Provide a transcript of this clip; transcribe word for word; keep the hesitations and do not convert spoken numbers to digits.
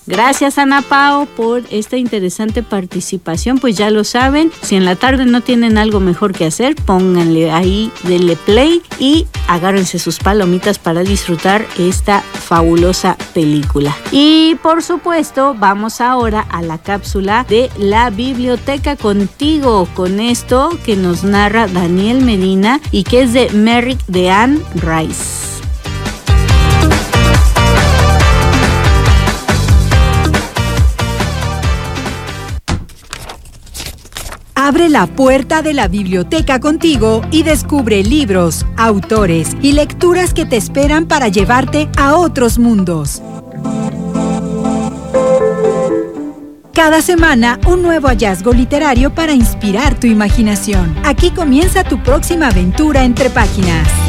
Gracias, Ana Pao, por esta interesante participación. Pues ya lo saben, si en la tarde no tienen algo mejor que hacer, pónganle ahí, denle play y agárrense sus palomitas para disfrutar esta fabulosa película. Y por supuesto, vamos ahora a la cápsula de la biblioteca contigo, con esto que nos narra Daniel Medina y que es de Merrick de Anne Rice. Abre la puerta de la biblioteca contigo y descubre libros, autores y lecturas que te esperan para llevarte a otros mundos. Cada semana, un nuevo hallazgo literario para inspirar tu imaginación. Aquí comienza tu próxima aventura entre páginas.